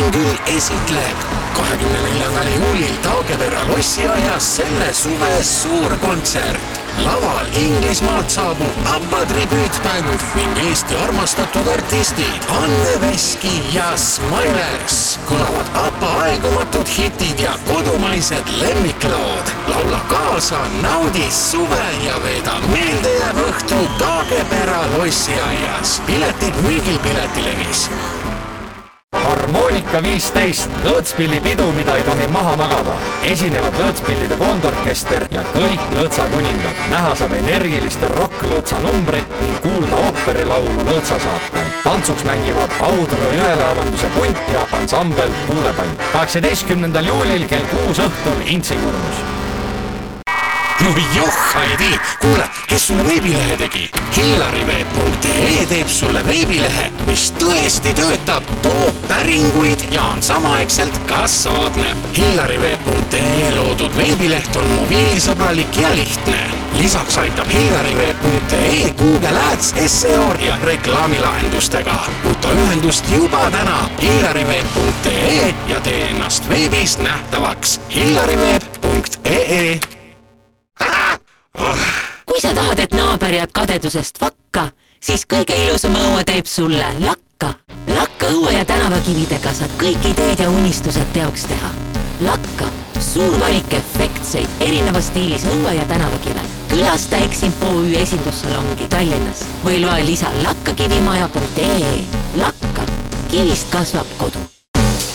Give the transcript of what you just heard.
küll esitleb 24. juulil Taagepera lossiaias selle suve suur kontsert. Laval Inglismaalt saabub ABBA tribüütbänd ning Eesti armastatud artistid Anne Veski ja Smilers. Kõlavad ABBA aegumatud hitid ja kodumaised lemmiklood. Laula kaasa, naudi suve ja veeda meeldejääv õhtu Taagepera lossiaias. Piletid müügil Piletilevis. Harmoonika 15, lõõtspilli pidu, mida ei tohi maha magada. Esinevad lõõtspillide koondorkester ja kõik lõõtsakuningad. Näha saab energiliste rock-lõõtsa numbrit ning kuulda ooperilaulu lõõtsasaate. Tantsuks mängivad Audru jõelaevanduse punt ja ansambel Kuulepall. 18. juulil kell 6 õhtul Intsikurnus. No joh, Heidi, kuule, kes sulle veebilehe tegi? Hillariveeb.ee teeb sulle veebilehe, mis tõesti töötab, toob päringuid ja on samaaegselt ka soodne. Hillariveeb.ee loodud veebileht on mobiilisõbralik ja lihtne. Lisaks aitab Hillariveeb.ee Google Ads, SEO ja reklaamilahendustega. Võta ühendust juba täna Hillariveeb.ee ja tee ennast veebis nähtavaks. Hillariveeb.ee. Kui sa tahad, et naaber jääb kadedusest vakka, siis kõige ilusam õue teeb sulle Lakka. Lakka õue ja tänavakividega saad kõik ideed ja unistused teoks teha. Lakka, suur valik efektseid, erineva stiilis õue ja tänavakive. Külasta Eximpo OÜ esindussalongi Tallinnas või loe lisa lakkakivimaja.ee. Lakka, kivist kasvab kodu.